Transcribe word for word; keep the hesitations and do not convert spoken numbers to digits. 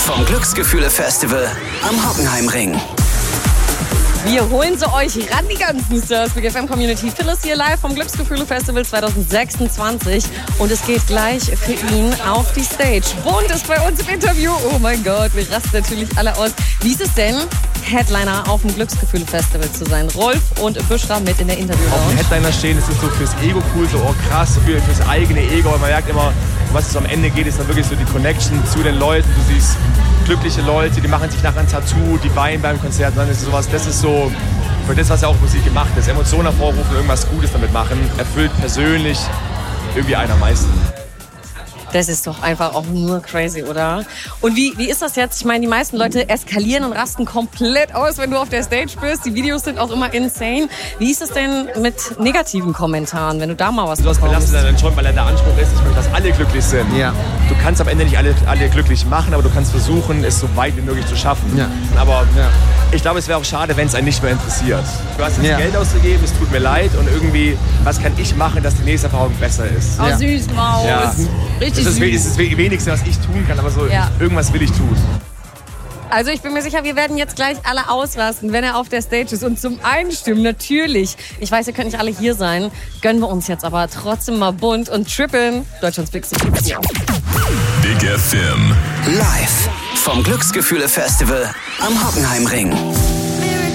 vom Glücksgefühle-Festival am Hockenheimring. Wir holen sie euch ran, die ganzen Stars. Big F M Community. Phil ist hier live vom Glücksgefühle-Festival zwanzig sechsundzwanzig. Und es geht gleich für ihn auf die Stage. Bund ist bei uns im Interview. Oh mein Gott, wir rasten natürlich alle aus. Wie ist es denn, Headliner auf dem Glücksgefühle-Festival zu sein? Rolf und Büschra mit in der Interview. Auf dem Headliner stehen, das ist so fürs Ego cool, so oh krass, für, fürs eigene Ego. Aber man merkt immer, was es am Ende geht, ist dann wirklich so die Connection zu den Leuten. Du siehst glückliche Leute, die machen sich nachher ein Tattoo, die weinen beim Konzert. Dann ist sowas, das ist so für das, was ja auch Musik gemacht ist. Emotionen hervorrufen, irgendwas Gutes damit machen, erfüllt persönlich irgendwie einen am meisten. Das ist doch einfach auch nur crazy, oder? Und wie, wie ist das jetzt? Ich meine, die meisten Leute eskalieren und rasten komplett aus, wenn du auf der Stage bist. Die Videos sind auch immer insane. Wie ist es denn mit negativen Kommentaren, wenn du da mal was bekommst? Du hast belastet dann schon, weil der Anspruch ist, ich möchte, dass alle glücklich sind. Ja. Du kannst am Ende nicht alle, alle glücklich machen, aber du kannst versuchen, es so weit wie möglich zu schaffen. Ja. Aber ja. ich glaube, es wäre auch schade, wenn es einen nicht mehr interessiert. Du hast jetzt ja. Geld ausgegeben, es tut mir leid und irgendwie, was kann ich machen, dass die nächste Erfahrung besser ist? Oh, ja. süß, Maus. Ja. Richtig das ist, süß. Das ist das Wenigste, was ich tun kann, aber so ja. irgendwas will ich tun. Also ich bin mir sicher, wir werden jetzt gleich alle ausrasten, wenn er auf der Stage ist. Und zum Einstimmen natürlich. Ich weiß, ihr könnt nicht alle hier sein. Gönnen wir uns jetzt aber trotzdem mal bunt und trippeln. Deutschlands Big City. Big F M. Live vom Glücksgefühle-Festival am Hockenheimring.